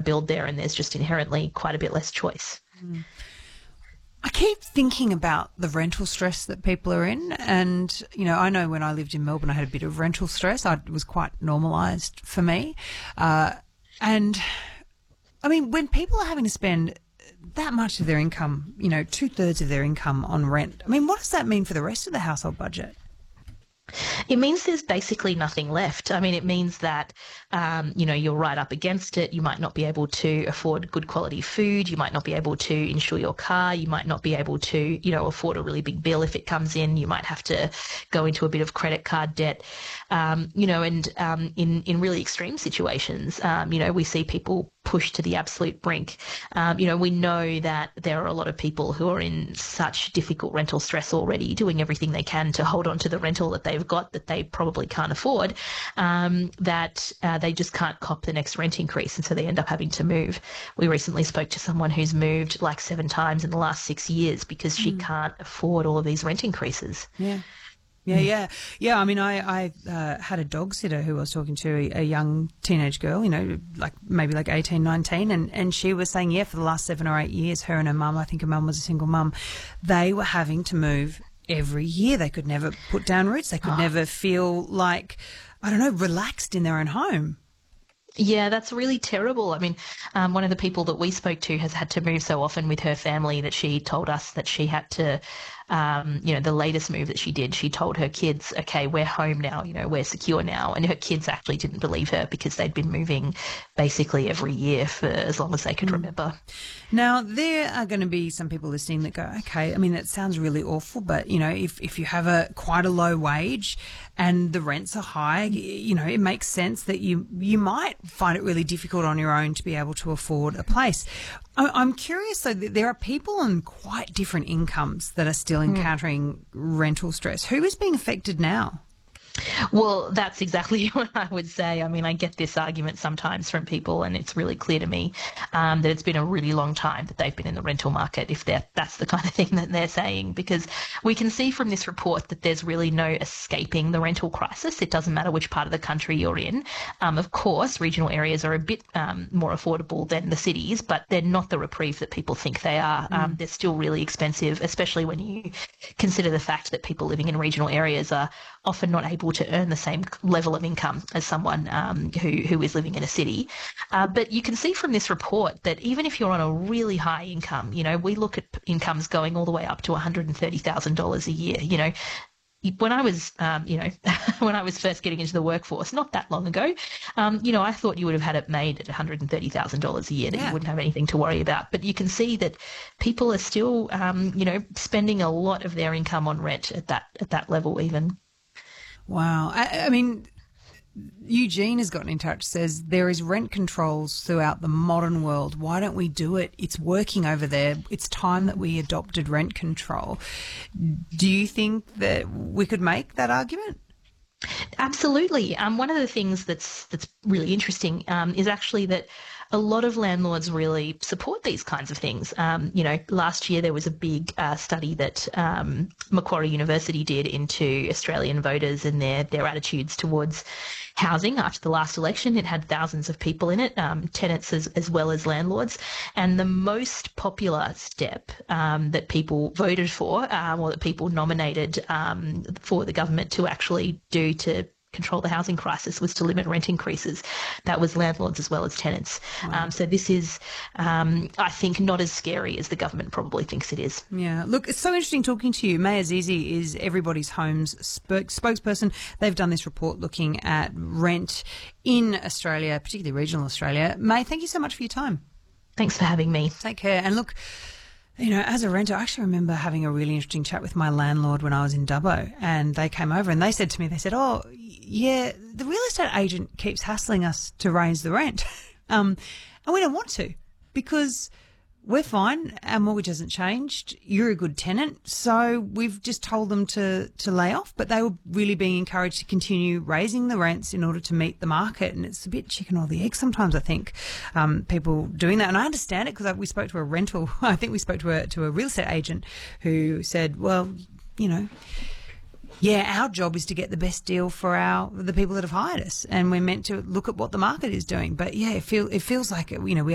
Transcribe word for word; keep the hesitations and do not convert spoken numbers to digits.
build there, and there's just inherently quite a bit less choice. Mm. I keep thinking about the rental stress that people are in. And, you know, I know when I lived in Melbourne, I had a bit of rental stress. I, it was quite normalised for me. Uh, and, I mean, when people are having to spend that much of their income, you know, two-thirds of their income on rent, I mean, what does that mean for the rest of the household budget? It means there's basically nothing left. I mean, it means that, um, you know, you're right up against it. You might not be able to afford good quality food. You might not be able to insure your car. You might not be able to, you know, afford a really big bill if it comes in. You might have to go into a bit of credit card debt, um, you know, and um, in, in really extreme situations, um, you know, we see people pushed to the absolute brink. Um, you know, we know that there are a lot of people who are in such difficult rental stress already, doing everything they can to hold on to the rental that they've got that they probably can't afford, um, that uh, they just can't cop the next rent increase, and so they end up having to move. We recently spoke to someone who's moved like seven times in the last six years because she mm. can't afford all of these rent increases. Yeah. Yeah, yeah. Yeah, I mean, I, I uh, had a dog sitter who I was talking to, a, a young teenage girl, you know, like maybe like eighteen, nineteen, and, and she was saying, yeah, for the last seven or eight years, her and her mum, I think her mum was a single mum, they were having to move every year. They could never put down roots. They could oh. never feel like, I don't know, relaxed in their own home. Yeah, that's really terrible. I mean, um, one of the people that we spoke to has had to move so often with her family that she told us that she had to, um, you know, the latest move that she did, she told her kids, okay, we're home now, you know, we're secure now. And her kids actually didn't believe her because they'd been moving basically every year for as long as they could mm. remember. Now, there are going to be some people listening that go, okay, I mean, that sounds really awful, but, you know, if, if you have a quite a low wage and the rents are high, you know, it makes sense that you, you might find it really difficult on your own to be able to afford a place. I'm curious, though, that there are people on quite different incomes that are still encountering mm. rental stress. Who is being affected now? Well, that's exactly what I would say. I mean, I get this argument sometimes from people, and it's really clear to me um, that it's been a really long time that they've been in the rental market, if that's the kind of thing that they're saying, because we can see from this report that there's really no escaping the rental crisis. It doesn't matter which part of the country you're in. Um, of course, regional areas are a bit um, more affordable than the cities, but they're not the reprieve that people think they are. Mm. Um, they're still really expensive, especially when you consider the fact that people living in regional areas are often not able to earn the same level of income as someone um, who, who is living in a city. Uh, but you can see from this report that even if you're on a really high income, you know, we look at incomes going all the way up to one hundred thirty thousand dollars a year, you know. When I was, um, you know, when I was first getting into the workforce, not that long ago, um, you know, I thought you would have had it made at one hundred thirty thousand dollars a year, that yeah. you wouldn't have anything to worry about. But you can see that people are still, um, you know, spending a lot of their income on rent at that at that level even. Wow. I, I mean, Eugene has gotten in touch, says there is rent controls throughout the modern world. Why don't we do it? It's working over there. It's time that we adopted rent control. Do you think that we could make that argument? Absolutely. Um, one of the things that's that's really interesting um, is actually that a lot of landlords really support these kinds of things. Um, you know, last year there was a big uh, study that um, Macquarie University did into Australian voters and their their attitudes towards housing after the last election. It had thousands of people in it, um, tenants as, as well as landlords. And the most popular step um, that people voted for um, or that people nominated um, for the government to actually do to control the housing crisis was to limit rent increases. That was landlords as well as tenants. Wow. Um, so this is, um, I think, not as scary as the government probably thinks it is. Yeah. Look, it's so interesting talking to you. May Azizi is Everybody's Home's spoke- spokesperson. They've done this report looking at rent in Australia, particularly regional Australia. May, thank you so much for your time. Thanks for having me. Take care. And look, you know, as a renter, I actually remember having a really interesting chat with my landlord when I was in Dubbo, and they came over and they said to me, they said, oh, yeah, the real estate agent keeps hassling us to raise the rent. um, and we don't want to because we're fine. Our mortgage hasn't changed. You're a good tenant. So we've just told them to, to lay off, but they were really being encouraged to continue raising the rents in order to meet the market. And it's a bit chicken or the egg sometimes, I think, um, people doing that. And I understand it because we spoke to a rental, I think we spoke to a, to a real estate agent who said, well, you know, yeah, our job is to get the best deal for our the people that have hired us, and we're meant to look at what the market is doing. But yeah, it feel it feels like, you know, we